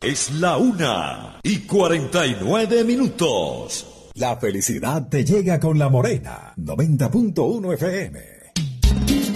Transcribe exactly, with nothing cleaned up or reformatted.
Es la una y cuarenta y nueve minutos. La felicidad te llega con La Morena, noventa punto uno F M.